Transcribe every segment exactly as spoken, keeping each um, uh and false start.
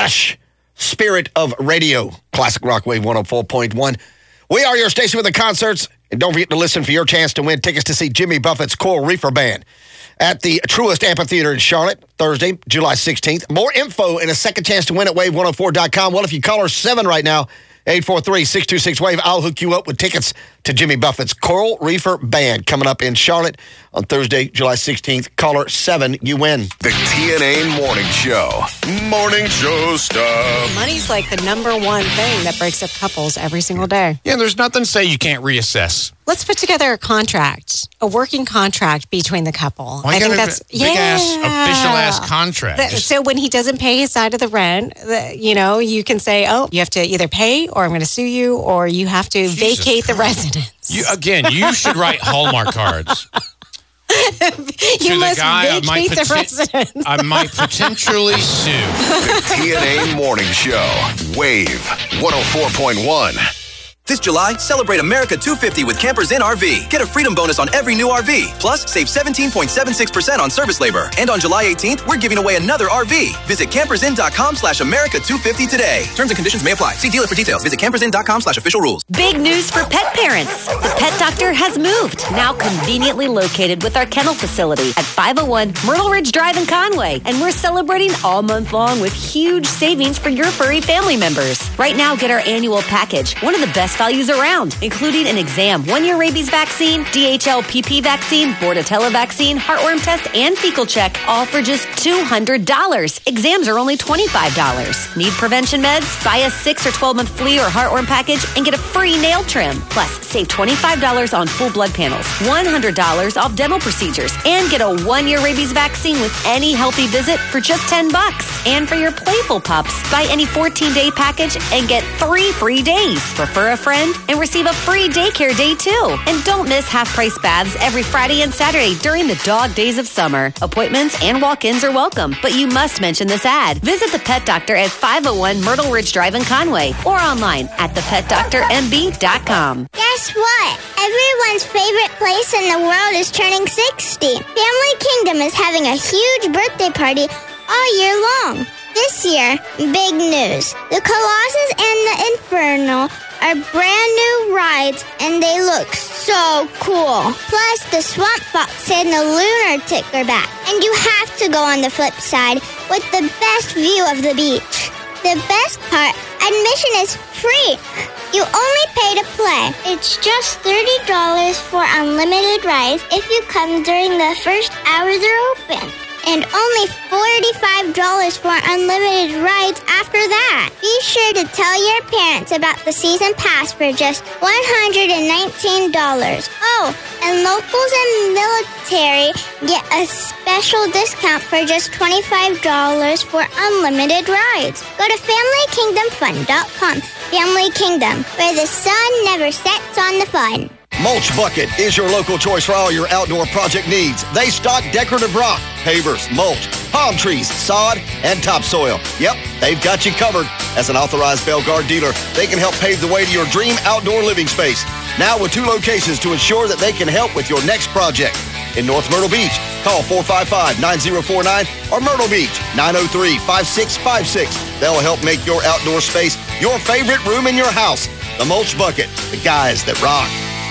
fresh spirit of radio. Classic Rock Wave one oh four point one. We are your station with the concerts. And don't forget to listen for your chance to win tickets to see Jimmy Buffett's Coral Reefer Band at the Truist Amphitheater in Charlotte, Thursday, July sixteenth. More info and a second chance to win at wave one oh four dot com. Well, if you call her seven right now, eight four three, six two six, WAVE, I'll hook you up with tickets to Jimmy Buffett's Coral Reefer Band coming up in Charlotte on Thursday, July sixteenth. Caller seven, you win. The T N A Morning Show. Morning Show stuff. Money's like the number one thing that breaks up couples every single day. Yeah, there's nothing to say you can't reassess. Let's put together a contract, a working contract between the couple. Why I think gotta that's be- big yeah. ass, official ass contract. The- Just- so when he doesn't pay his side of the rent, the, you know, you can say, "Oh, you have to either pay, or I'm going to sue you, or you have to Jesus vacate the Christ. residence." You, again, you should write Hallmark cards. you To must the guy I might, vacate the poten- residence. I might potentially sue. The T N A Morning Show. Wave one oh four point one. This July, celebrate America two fifty with Campers Inn R V. Get a freedom bonus on every new R V. Plus, save seventeen point seven six percent on service labor. And on July eighteenth, we're giving away another R V. Visit campersinn.com slash America 250 today. Terms and conditions may apply. See dealer for details. Visit campersinn.com slash official rules. Big news for pet parents. The Pet Doctor has moved, now conveniently located with our kennel facility at five oh one Myrtle Ridge Drive in Conway. And we're celebrating all month long with huge savings for your furry family members. Right now, get our annual package, one of the best values around, including an exam, one-year rabies vaccine, D H L P P vaccine, Bordetella vaccine, heartworm test, and fecal check, all for just two hundred dollars. Exams are only twenty-five dollars. Need prevention meds? Buy a six or twelve-month flea or heartworm package and get a free nail trim. Plus, save twenty-five dollars on full blood panels, one hundred dollars off dental procedures, and get a one-year rabies vaccine with any healthy visit for just ten bucks. And for your playful pups, buy any fourteen-day package and get three free days. Refer a friend and receive a free daycare day too. And don't miss half-price baths every Friday and Saturday during the dog days of summer. Appointments and walk-ins are welcome, but you must mention this ad. Visit the Pet Doctor at five oh one Myrtle Ridge Drive in Conway or online at the pet doctor m b dot com. Guess what? Everyone's favorite place in the world is turning sixty. Family Kingdom is having a huge birthday party all year long. This year, big news. The Colossus and the Inferno are brand new rides, and they look so cool. Plus, the Swamp Fox and the Lunatic are back. And you have to go on the flip side with the best view of the beach. The best part, admission is free. You only pay to play. It's just thirty dollars for unlimited rides if you come during the first hour they're open. And only forty-five dollars for unlimited rides after that. Be sure to tell your parents about the season pass for just one hundred nineteen dollars. Oh, and locals and military get a special discount for just twenty-five dollars for unlimited rides. Go to family kingdom fun dot com. Family Kingdom, where the sun never sets on the fun. Mulch Bucket is your local choice for all your outdoor project needs. They stock decorative rock, pavers, mulch, palm trees, sod, and topsoil. Yep, they've got you covered. As an authorized Belgard dealer, they can help pave the way to your dream outdoor living space. Now with two locations to ensure that they can help with your next project. In North Myrtle Beach, call four five five, nine zero four nine or Myrtle Beach, nine oh three, five six five six. They'll help make your outdoor space your favorite room in your house. The Mulch Bucket, the guys that rock.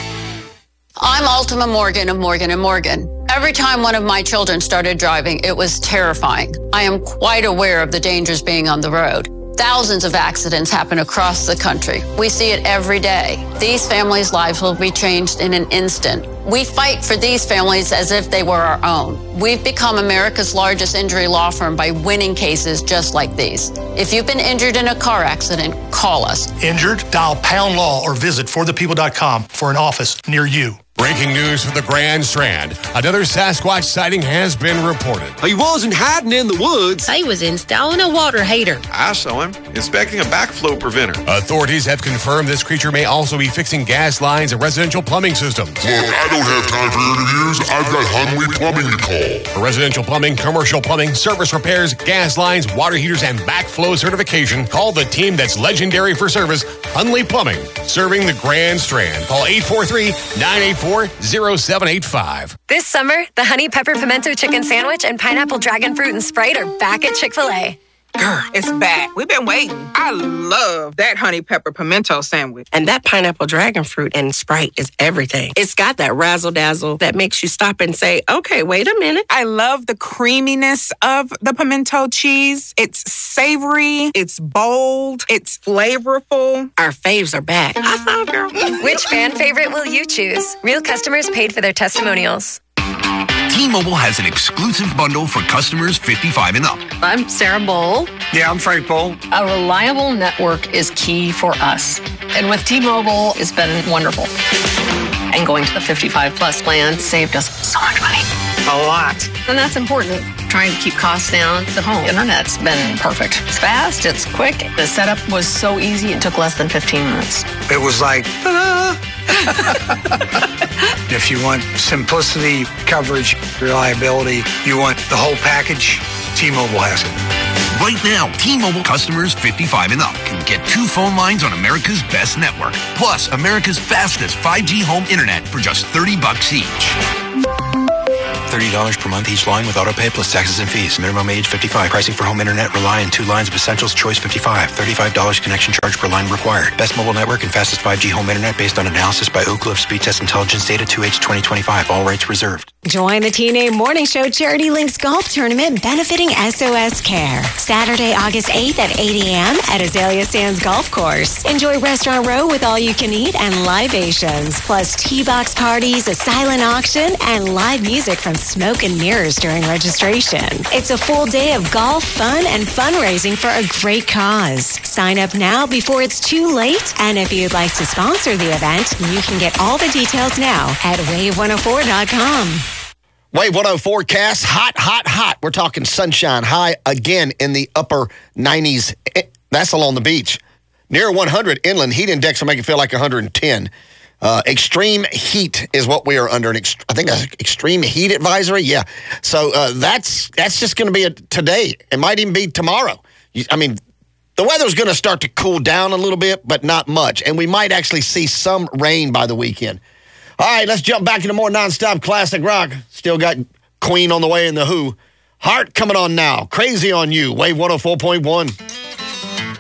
I'm Ultima Morgan of Morgan and Morgan. Every time one of my children started driving, it was terrifying. I am quite aware of the dangers being on the road. Thousands of accidents happen across the country. We see it every day. These families' lives will be changed in an instant. We fight for these families as if they were our own. We've become America's largest injury law firm by winning cases just like these. If you've been injured in a car accident, call us. Injured? Dial Pound Law or visit for the people dot com for an office near you. Breaking news from the Grand Strand. Another Sasquatch sighting has been reported. He wasn't hiding in the woods. He was installing a water heater. I saw him inspecting a backflow preventer. Authorities have confirmed this creature may also be fixing gas lines and residential plumbing systems. Look, I don't have time for interviews. I've got Hunley Plumbing to call. For residential plumbing, commercial plumbing, service repairs, gas lines, water heaters, and backflow certification, call the team that's legendary for service, Hunley Plumbing, serving the Grand Strand. Call eight four three, nine eight four, zero seven eight five. This summer, the Honey Pepper Pimento Chicken Sandwich and Pineapple Dragon Fruit and Sprite are back at Chick-fil-A. Girl, it's back. We've been waiting. I love that honey pepper pimento sandwich. And that pineapple dragon fruit and Sprite is everything. It's got that razzle-dazzle that makes you stop and say, okay, wait a minute. I love the creaminess of the pimento cheese. It's savory. It's bold. It's flavorful. Our faves are back. I saw, girl. Which fan favorite will you choose? Real customers paid for their testimonials. T-Mobile has an exclusive bundle for customers fifty-five and up. I'm Sarah Bowl. Yeah, I'm Frank Bowl. A reliable network is key for us. And with T-Mobile, it's been wonderful. And going to the fifty-five plus plan saved us so much money. A lot. And that's important. Trying to keep costs down. The home internet's been perfect. It's fast, it's quick. The setup was so easy, it took less than fifteen minutes. It was like, ah. If you want simplicity, coverage, reliability, you want the whole package, T-Mobile has it. Right now, T-Mobile customers fifty-five and up can get two phone lines on America's best network, plus America's fastest five G home internet for just thirty bucks each. thirty dollars per month each line with autopay plus taxes and fees. Minimum age fifty-five. Pricing for home internet rely on two lines of Essentials Choice fifty-five. thirty-five dollars connection charge per line required. Best mobile network and fastest five G home internet based on analysis by Oak Cliff Speed Test Intelligence Data two H twenty twenty-five. All rights reserved. Join the T N A Morning Show Charity Links Golf Tournament benefiting S O S Care. Saturday, August eighth at eight a.m. at Azalea Sands Golf Course. Enjoy Restaurant Row with all you can eat and libations, plus T-box parties, a silent auction, and live music from Smoke and Mirrors during registration. It's a full day of golf, fun, and fundraising for a great cause. Sign up now before it's too late. And if you'd like to sponsor the event, you can get all the details now at wave one oh four dot com. Wave one oh forecast, hot, hot, hot. We're talking sunshine, high again in the upper nineties. That's along the beach. Near one hundred inland, heat index will make it feel like one hundred ten. Uh, extreme heat is what we are under. An ext- I think an extreme heat advisory. Yeah. So uh, that's that's just going to be a today. It might even be tomorrow. You, I mean, the weather's going to start to cool down a little bit, but not much. And we might actually see some rain by the weekend. All right, let's jump back into more nonstop classic rock. Still got Queen on the way and The Who. Heart coming on now. Crazy on You. Wave one oh four point one.